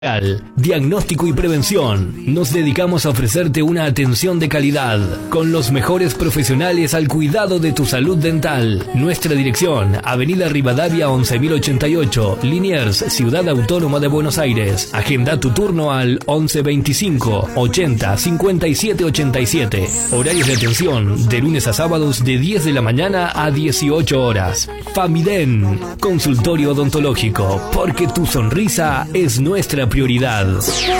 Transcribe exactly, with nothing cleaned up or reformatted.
Diagnóstico y prevención. Nos dedicamos a ofrecerte una atención de calidad con los mejores profesionales al cuidado de tu salud dental. Nuestra dirección: Avenida Rivadavia once mil ochenta y ocho, Liniers, Ciudad Autónoma de Buenos Aires. Agenda tu turno al once veinticinco ochenta cincuenta y siete ochenta y siete. Horarios de atención de lunes a sábados de diez de la mañana a dieciocho horas. Famiden, consultorio odontológico, porque tu sonrisa es nuestra prioridad.